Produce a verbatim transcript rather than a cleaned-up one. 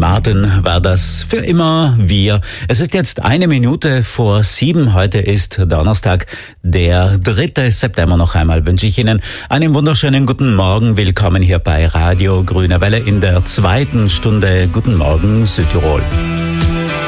Baden war das für immer wir. Es ist jetzt eine Minute vor sieben. Heute ist Donnerstag, der dritte September. Noch einmal wünsche ich Ihnen einen wunderschönen guten Morgen. Willkommen hier bei Radio Grüne Welle in der zweiten Stunde. Guten Morgen, Südtirol.